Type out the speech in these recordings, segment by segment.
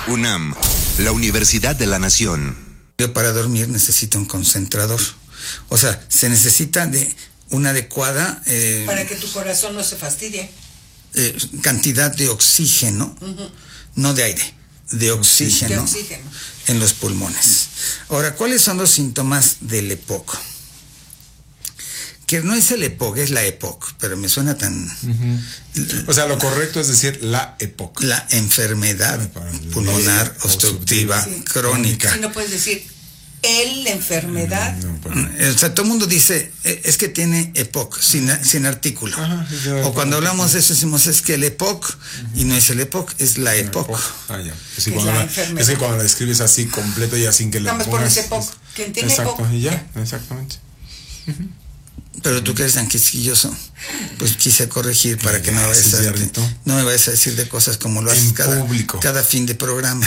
UNAM, la Universidad de la Nación. Yo para dormir necesito un concentrador. O sea, se necesita de una adecuada... para que tu corazón no se fastidie. Cantidad de oxígeno, no de aire, de oxígeno, en los pulmones. Ahora, ¿cuáles son los síntomas del EPOC? Que no es el EPOC, es la EPOC, pero me suena tan... O sea, lo correcto es decir la EPOC. La enfermedad pulmonar obstructiva crónica. Si no puedes decir la enfermedad. O sea, todo el mundo dice, es que tiene EPOC, sin artículo. O cuando hablamos de eso decimos, es que el EPOC, y no es el EPOC, es la EPOC. Ya. Es que cuando la describes así completo ya sin que le pongas... Por ese EPOC. ¿Quién tiene exacto, EPOC? Y ya, exactamente. Pero tú que eres tan quisquilloso, pues quise corregir para que no me vayas a decir de cosas como lo haces cada fin de programa.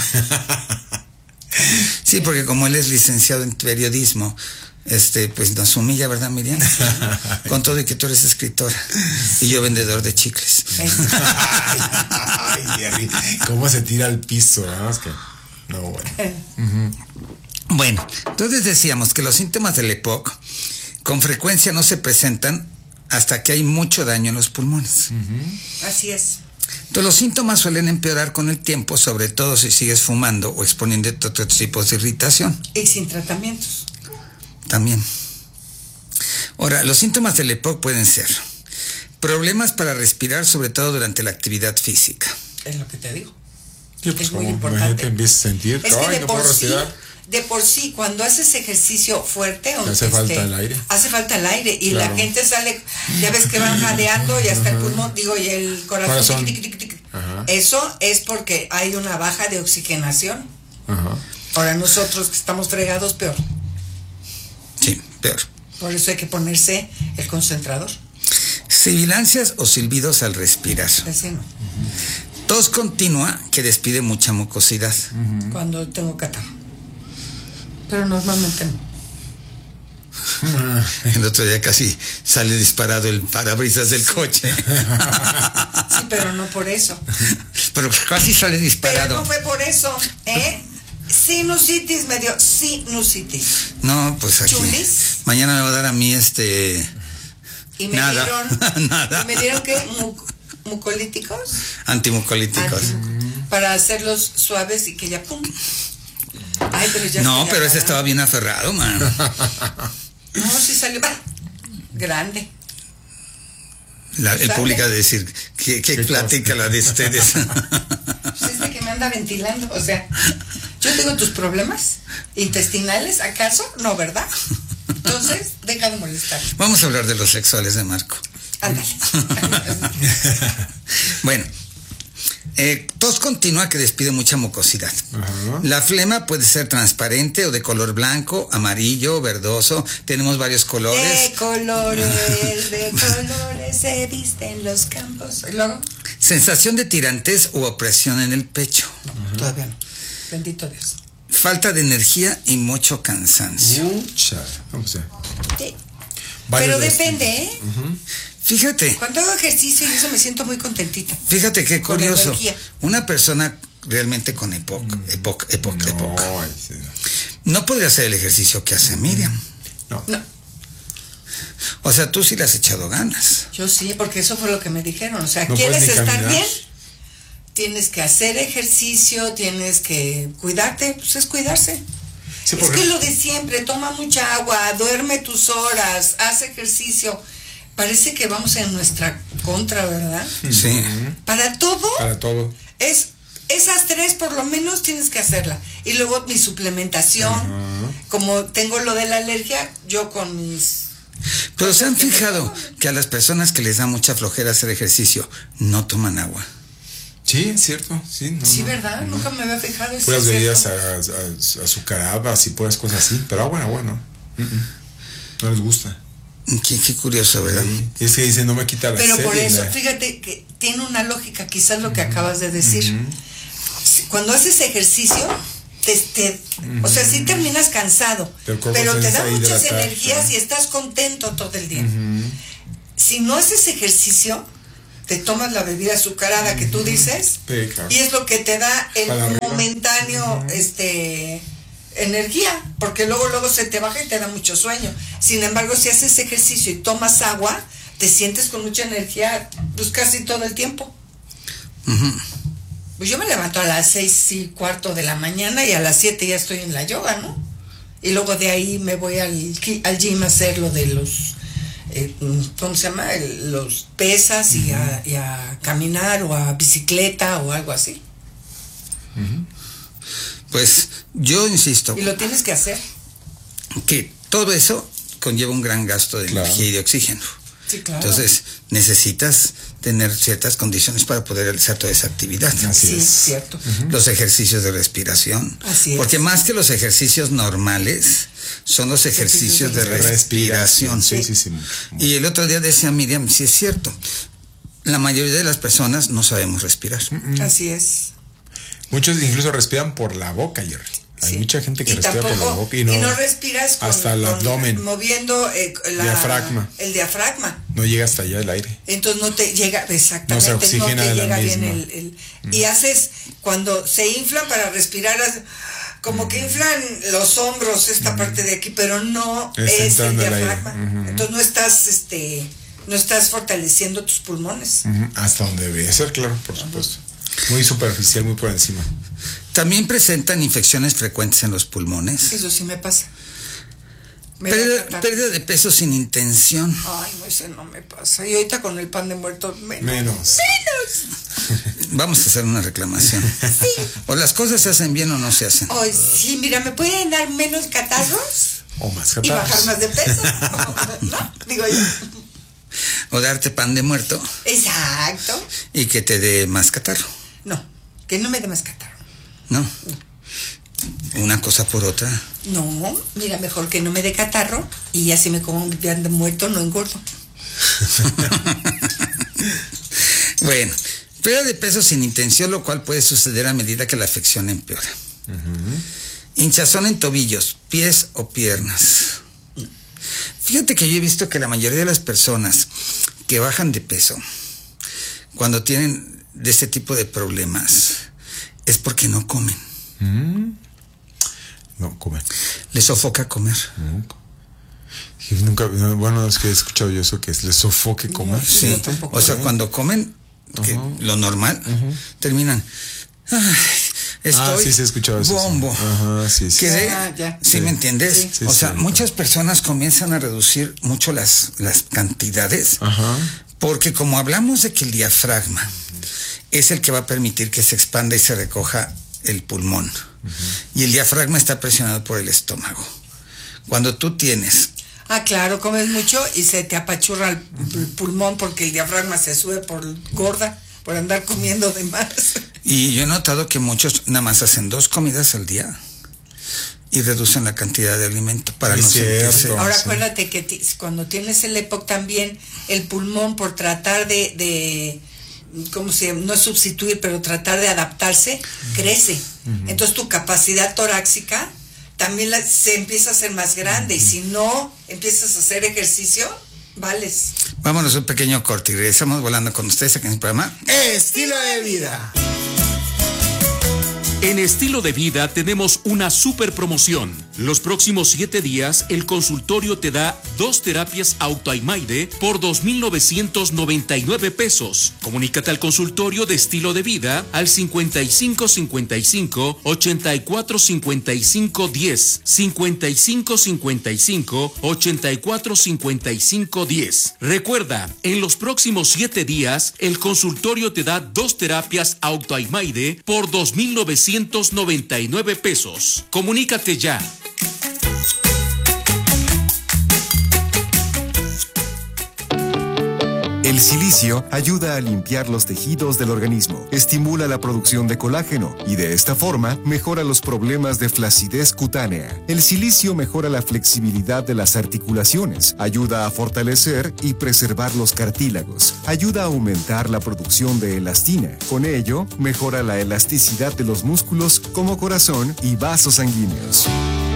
Sí, porque como él es licenciado en periodismo, pues nos humilla, ¿verdad, Miriam? Con todo y que tú eres escritora y yo vendedor de chicles. Ay, Jerry, ¿cómo se tira al piso? Es que no, bueno. Bueno, entonces decíamos que los síntomas del EPOC con frecuencia no se presentan hasta que hay mucho daño en los pulmones. Así es. Entonces los síntomas suelen empeorar con el tiempo, sobre todo si sigues fumando o exponiéndote a otros tipos de irritación. Y sin tratamientos. También. Ahora, los síntomas del EPOC pueden ser problemas para respirar, sobre todo durante la actividad física. Es lo que te digo. Sí, pues es muy importante. Te empiezas a sentir, es que no puedo respirar. De por sí, cuando haces ejercicio fuerte, hace falta el aire. Hace falta el aire y la gente sale, ya ves que van jadeando y hasta el pulmón, y el corazón. Eso es porque hay una baja de oxigenación. Ahora nosotros que estamos fregados, peor. Sí, peor. Por eso hay que ponerse el concentrador. Sibilancias o silbidos al respirar. Ese no. Tos continua que despide mucha mucosidad. Cuando tengo catarro. Pero normalmente no. El otro día casi sale disparado el parabrisas del coche. Sí, pero no por eso. Pero casi sale disparado. Pero no fue por eso, Sinusitis, me dio sinusitis. No, pues aquí. Chulis. Mañana me va a dar a mí y me nada. Dieron, nada. ¿Y me dieron qué? ¿Mucolíticos? Antimucolíticos. Para hacerlos suaves y que ya pum. Ay, pero ya no, pero ese estaba bien aferrado, man. No, sí salió grande. El público a decir, ¿qué platica la de ustedes? Pues es que me anda ventilando, o sea, yo tengo tus problemas intestinales, ¿acaso? No, ¿verdad? Entonces, deja de molestar. Vamos a hablar de los sexuales de Marco. Ándale. Bueno. Tos continua que despide mucha mucosidad. La flema puede ser transparente o de color blanco, amarillo, verdoso. Tenemos varios colores. De colores se visten los campos. ¿Y luego? Sensación de tirantez u opresión en el pecho. Todavía no. Bendito Dios. Falta de energía y mucho cansancio. Sí. Pero depende, Fíjate. Cuando hago ejercicio y eso me siento muy contentita. Fíjate qué curioso. Una persona realmente con EPOC, no podría hacer el ejercicio que hace Miriam. No. O sea, tú sí le has echado ganas. Yo sí, porque eso fue lo que me dijeron. O sea, ¿no ¿quieres estar caminar? bien? Tienes que hacer ejercicio, tienes que cuidarte, pues es cuidarse. Sí, es que lo de siempre, toma mucha agua, duerme tus horas, haz ejercicio. Parece que vamos en nuestra contra, ¿verdad? Sí. Para todo. Es esas tres por lo menos tienes que hacerla. Y luego mi suplementación, como tengo lo de la alergia, yo con mis... Pero se han fijado que a las personas que les da mucha flojera hacer ejercicio, no toman agua. Sí, es cierto. Sí, ¿verdad? Nunca me había fijado eso. Puras bebidas azucaradas y puras cosas así, pero agua no. No les gusta. Qué curioso, ¿verdad? Sí. Es que dicen, no me quita la sed. Pero por eso, fíjate que tiene una lógica, quizás lo que acabas de decir. Cuando haces ejercicio, o sea, sí terminas cansado, pero te da muchas energías y estás contento todo el día. Si no haces ejercicio, te tomas la bebida azucarada que tú dices, sí, claro. y es lo que te da el momentáneo energía, porque luego se te baja y te da mucho sueño. Sin embargo, si haces ejercicio y tomas agua, te sientes con mucha energía, pues casi todo el tiempo. Pues yo me levanto a las 6:15 de la mañana y a las 7 ya estoy en la yoga, ¿no? Y luego de ahí me voy al gym a hacer lo de los, ¿cómo se llama? Los pesas y a caminar o a bicicleta o algo así. Pues yo insisto. Y lo tienes que hacer. Que todo eso conlleva un gran gasto de energía y de oxígeno. Sí, claro. Entonces necesitas tener ciertas condiciones para poder realizar toda esa actividad. Así es. Cierto. Los ejercicios de respiración. Así es. Porque más que los ejercicios normales, son los ejercicios de respiración. Sí. Y el otro día decía Miriam, sí es cierto, la mayoría de las personas no sabemos respirar. Así es. Muchos incluso respiran por la boca, Jerry. Hay mucha gente que respira por la boca y no respiras hasta el abdomen, moviendo diafragma. El diafragma. No llega hasta allá el aire. Entonces no te llega, exactamente, no se oxigena te de la llega misma. bien y haces, cuando se inflan para respirar, como que inflan los hombros, esta parte de aquí, pero no es el diafragma. Entonces no estás fortaleciendo tus pulmones. Hasta donde debe ser, claro, por supuesto. Muy superficial, muy por encima. También presentan infecciones frecuentes en los pulmones. Eso sí me pasa. Pérdida de peso sin intención. Ay, no, ese no me pasa. Y ahorita con el pan de muerto, menos. Vamos a hacer una reclamación. Sí. O las cosas se hacen bien o no se hacen. Ay, sí, mira, ¿me pueden dar menos catarros? O más catarros. Y bajar más de peso. ¿No? Digo yo. O darte pan de muerto. Exacto. Y que te dé más catarro. No, que no me dé más catarro. No. Una cosa por otra. No, mira, mejor que no me dé catarro y así me como un pan de muerto, no engordo. Bueno, pérdida de peso sin intención, lo cual puede suceder a medida que la afección empeora. Hinchazón en tobillos, pies o piernas. Fíjate que yo he visto que la mayoría de las personas que bajan de peso, cuando tienen de este tipo de problemas, es porque no comen. No comen. Les sofoca comer. Nunca, bueno, es que he escuchado yo eso, que les sofoque comer. Sí, o sea, cuando comen, que lo normal, terminan. Ay, estoy sí se ha escuchado eso. Bombo. Sí. Quedé, ¿sí me entiendes? Sí, o sea, sí, muchas personas comienzan a reducir mucho las cantidades, porque como hablamos de que el diafragma es el que va a permitir que se expanda y se recoja el pulmón, y el diafragma está presionado por el estómago. Cuando tú tienes... claro, comes mucho y se te apachurra el pulmón porque el diafragma se sube por gorda, por andar comiendo de más. Y yo he notado que muchos nada más hacen 2 comidas al día y reducen la cantidad de alimento para no sentirse. Ahora acuérdate que cuando tienes el EPOC también, el pulmón, por tratar de ¿cómo se llama? No es sustituir, pero tratar de adaptarse, crece. Entonces tu capacidad torácica también se empieza a hacer más grande, y si no empiezas a hacer ejercicio, vales. Vámonos a un pequeño corte y regresamos volando con ustedes aquí en el programa Estilo de Vida. En Estilo de Vida tenemos una super promoción. Los próximos 7 días, el consultorio te da 2 terapias Autoimaide por 2,999 pesos. Comunícate al consultorio de Estilo de Vida al 5555 84 55 10, 5555 84 55 10. Recuerda, en los próximos 7 días, el consultorio te da 2 terapias Autoimaide por 2,999 pesos. Comunícate ya. El silicio ayuda a limpiar los tejidos del organismo, estimula la producción de colágeno y de esta forma mejora los problemas de flacidez cutánea. El silicio mejora la flexibilidad de las articulaciones, ayuda a fortalecer y preservar los cartílagos, ayuda a aumentar la producción de elastina. Con ello, mejora la elasticidad de los músculos como corazón y vasos sanguíneos.